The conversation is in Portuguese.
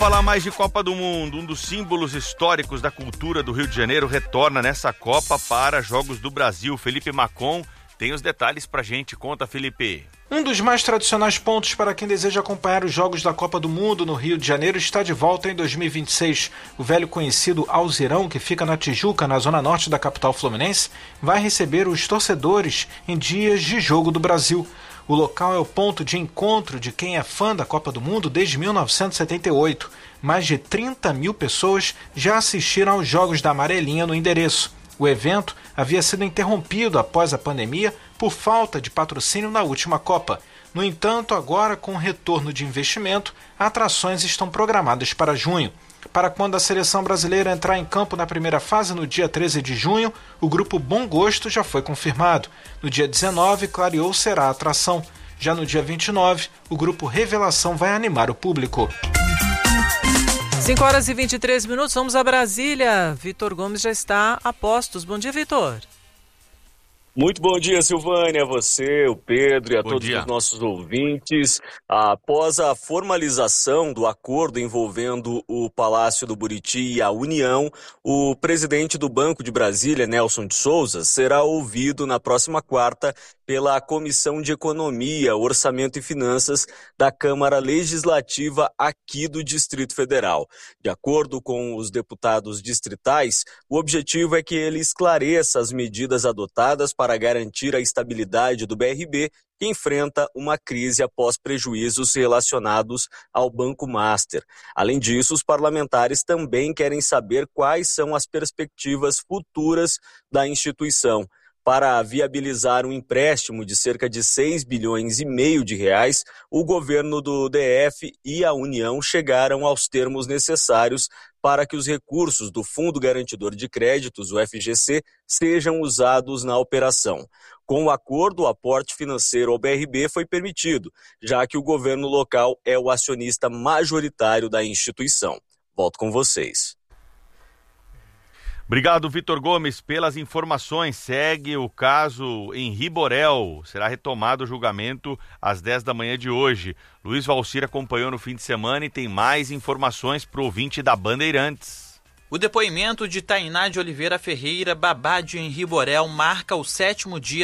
falar mais de Copa do Mundo. Um dos símbolos históricos da cultura do Rio de Janeiro retorna nessa Copa para Jogos do Brasil. Felipe Macon tem os detalhes pra gente. Conta, Felipe. Um dos mais tradicionais pontos para quem deseja acompanhar os Jogos da Copa do Mundo no Rio de Janeiro está de volta em 2026. O velho conhecido Alzirão, que fica na Tijuca, na zona norte da capital fluminense, vai receber os torcedores em dias de Jogo do Brasil. O local é o ponto de encontro de quem é fã da Copa do Mundo desde 1978. Mais de 30 mil pessoas já assistiram aos Jogos da Amarelinha no endereço. O evento havia sido interrompido após a pandemia por falta de patrocínio na última Copa. No entanto, agora com o retorno de investimento, atrações estão programadas para junho. Para quando a seleção brasileira entrar em campo na primeira fase no dia 13 de junho, o grupo Bom Gosto já foi confirmado. No dia 19, Clareou será a atração. Já no dia 29, o grupo Revelação vai animar o público. 5h23, vamos a Brasília. Vitor Gomes já está a postos. Bom dia, Vitor. Muito bom dia, Silvânia, a você, o Pedro e a todos os nossos ouvintes. Após a formalização do acordo envolvendo o Palácio do Buriti e a União, o presidente do Banco de Brasília, Nelson de Souza, será ouvido na próxima quarta pela Comissão de Economia, Orçamento e Finanças da Câmara Legislativa aqui do Distrito Federal. De acordo com os deputados distritais, o objetivo é que ele esclareça as medidas adotadas para garantir a estabilidade do BRB, que enfrenta uma crise após prejuízos relacionados ao Banco Master. Além disso, os parlamentares também querem saber quais são as perspectivas futuras da instituição. Para viabilizar um empréstimo de cerca de 6,5 bilhões de reais, o governo do DF e a União chegaram aos termos necessários para que os recursos do Fundo Garantidor de Créditos, o FGC, sejam usados na operação. Com o acordo, o aporte financeiro ao BRB foi permitido, já que o governo local é o acionista majoritário da instituição. Volto com vocês. Obrigado, Vitor Gomes, pelas informações. Segue o caso em Riborel. Será retomado o julgamento às 10 da manhã de hoje. Luiz Valcir acompanhou no fim de semana e tem mais informações para o ouvinte da Bandeirantes. O depoimento de Tainá de Oliveira Ferreira, babá de Henri Borel, marca o 7º dia